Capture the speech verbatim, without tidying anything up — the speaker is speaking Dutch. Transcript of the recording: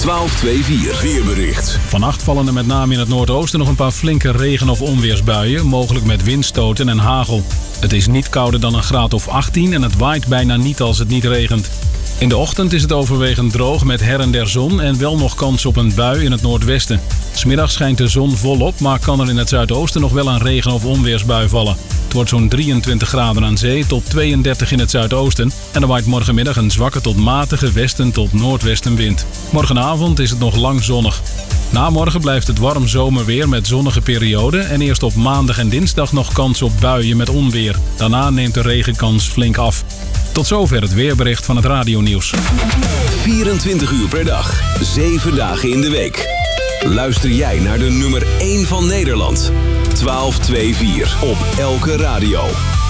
twaalf vierentwintig weerbericht. Vannacht vallen er met name in het noordoosten nog een paar flinke regen- of onweersbuien, mogelijk met windstoten en hagel. Het is niet kouder dan een graad of achttien en het waait bijna niet als het niet regent. In de ochtend is het overwegend droog met her en der zon en wel nog kans op een bui in het noordwesten. 'S Middags schijnt de zon volop, maar kan er in het zuidoosten nog wel een regen- of onweersbui vallen. Het wordt zo'n drieëntwintig graden aan zee tot tweeëndertig in het zuidoosten. En er waait morgenmiddag een zwakke tot matige westen tot noordwestenwind. Morgenavond is het nog lang zonnig. Na morgen blijft het warm zomerweer met zonnige perioden. En eerst op maandag en dinsdag nog kans op buien met onweer. Daarna neemt de regenkans flink af. Tot zover het weerbericht van het Radionieuws. vierentwintig uur per dag, zeven dagen in de week. Luister jij naar de nummer één van Nederland. twaalf vierentwintig op elke radio.